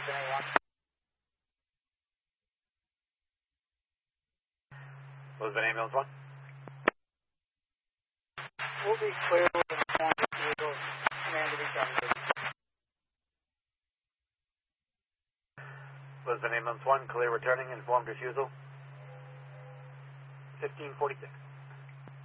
Lisbon Ambulance 1. We'll be clear with an informed refusal. Command to be terminated. Lisbon Ambulance 1, clear returning, informed refusal. 1546.